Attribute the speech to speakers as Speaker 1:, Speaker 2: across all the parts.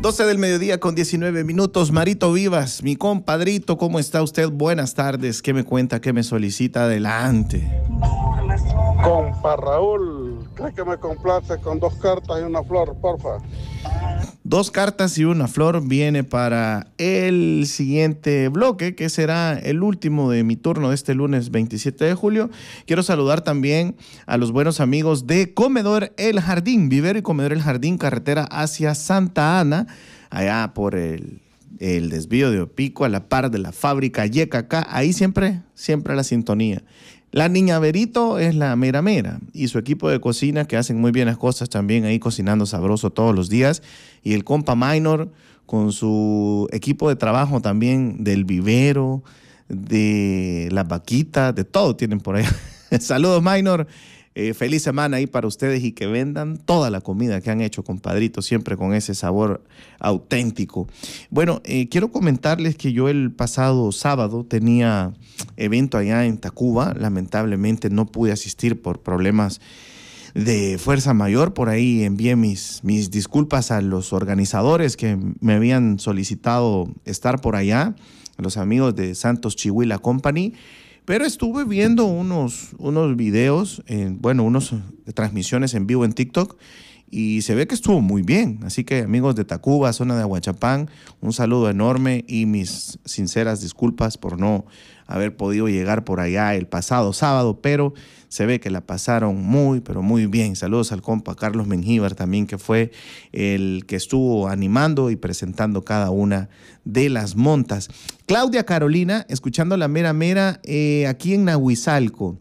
Speaker 1: 12 del mediodía con 19 minutos. Marito Vivas, mi compadrito, ¿cómo está usted? Buenas tardes. ¿Qué me cuenta? ¿Qué me solicita? Adelante.
Speaker 2: Compa Raúl, ¿crees que me complace con 2 cartas y una flor, porfa?
Speaker 1: 2 cartas y una flor viene para el siguiente bloque, que será el último de mi turno de este lunes 27 de julio. Quiero saludar también a los buenos amigos de Comedor El Jardín, Vivero y Comedor El Jardín, carretera hacia Santa Ana, allá por el desvío de Opico, a la par de la fábrica YKK. Ahí siempre la sintonía. La niña Berito es la mera mera y su equipo de cocina que hacen muy bien las cosas también ahí cocinando sabroso todos los días. Y el compa Minor con su equipo de trabajo también del vivero, de las vaquitas, de todo tienen por ahí. Saludos Minor, feliz semana ahí para ustedes y que vendan toda la comida que han hecho, compadrito, siempre con ese sabor auténtico. Bueno, quiero comentarles que yo el pasado sábado tenía evento allá en Tacuba. Lamentablemente no pude asistir por problemas de fuerza mayor. Por ahí envié mis disculpas a los organizadores que me habían solicitado estar por allá, a los amigos de Santos Chihuila Company. Pero estuve viendo unos videos, unas transmisiones en vivo en TikTok y se ve que estuvo muy bien. Así que amigos de Tacuba, zona de Ahuachapán, un saludo enorme y mis sinceras disculpas por no haber podido llegar por allá el pasado sábado, pero se ve que la pasaron muy, pero muy bien. Saludos al compa Carlos Mengíbar también, que fue el que estuvo animando y presentando cada una de las montas. Claudia Carolina, escuchando la mera mera aquí en Nahuizalco.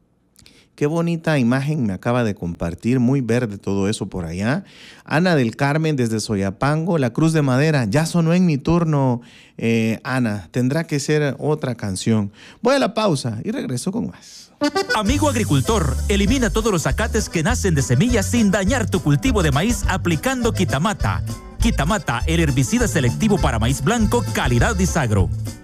Speaker 1: Qué bonita imagen me acaba de compartir, muy verde todo eso por allá. Ana del Carmen desde Soyapango, la Cruz de Madera, ya sonó en mi turno, Ana, tendrá que ser otra canción. Voy a la pausa y regreso con más.
Speaker 3: Amigo agricultor, elimina todos los zacates que nacen de semillas sin dañar tu cultivo de maíz aplicando Quitamata. Quitamata, el herbicida selectivo para maíz blanco, calidad Disagro.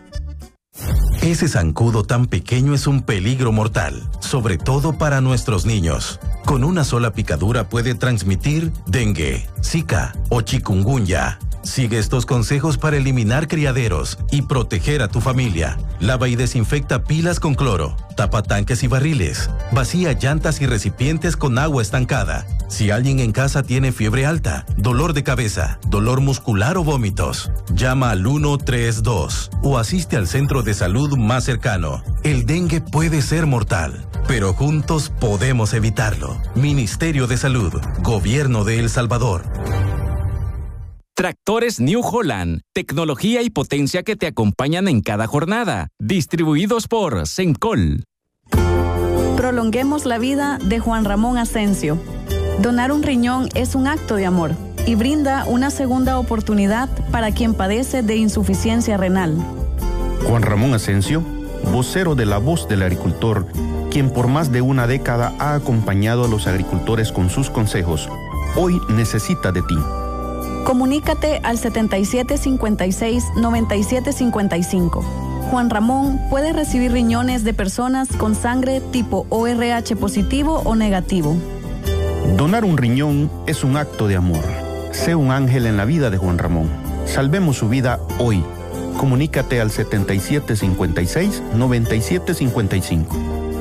Speaker 4: Ese zancudo tan pequeño es un peligro mortal, sobre todo para nuestros niños. Con una sola picadura puede transmitir dengue, zika o chikungunya. Sigue estos consejos para eliminar criaderos y proteger a tu familia. Lava y desinfecta pilas con cloro. Tapa tanques y barriles. Vacía llantas y recipientes con agua estancada. Si alguien en casa tiene fiebre alta, dolor de cabeza, dolor muscular o vómitos, llama al 132 o asiste al centro de salud más cercano. El dengue puede ser mortal, pero juntos podemos evitarlo. Ministerio de Salud, Gobierno de El Salvador.
Speaker 5: Tractores New Holland, tecnología y potencia que te acompañan en cada jornada. Distribuidos por Sencol.
Speaker 6: Prolonguemos la vida de Juan Ramón Asensio. Donar un riñón es un acto de amor y brinda una segunda oportunidad para quien padece de insuficiencia renal.
Speaker 7: Juan Ramón Asensio, vocero de La Voz del Agricultor, quien por más de una década ha acompañado a los agricultores con sus consejos, hoy necesita de ti.
Speaker 6: Comunícate al 7756-9755. Juan Ramón puede recibir riñones de personas con sangre tipo ORH positivo o negativo.
Speaker 7: Donar un riñón es un acto de amor. Sé un ángel en la vida de Juan Ramón. Salvemos su vida hoy. Comunícate al 7756-9755.